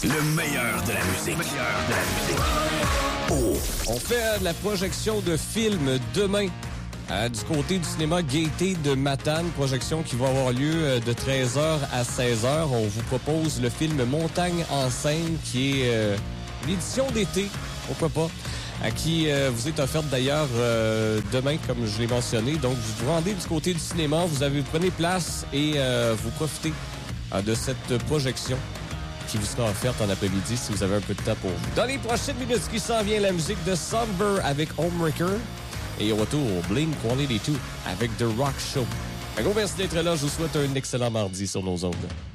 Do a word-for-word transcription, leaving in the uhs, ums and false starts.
Le meilleur de la musique. Le meilleur de la musique. Oh. On fait de la projection de films demain. Euh, du côté du cinéma Gaieté de Matane, projection qui va avoir lieu de treize heures à seize heures. On vous propose le film Montagne en scène, qui est euh, l'édition d'été, pourquoi pas, à qui euh, vous est offerte d'ailleurs euh, demain, comme je l'ai mentionné. Donc, vous vous rendez du côté du cinéma, vous avez prenez place et euh, vous profitez euh, de cette projection qui vous sera offerte en après-midi si vous avez un peu de temps pour vous. Dans les prochaines minutes, ce qui s'en vient, la musique de Somber avec Homewrecker. Et au retour, Blink cent quatre-vingt-deux avec The Rock Show. Un gros merci d'être là. Je vous souhaite un excellent mardi sur nos ondes.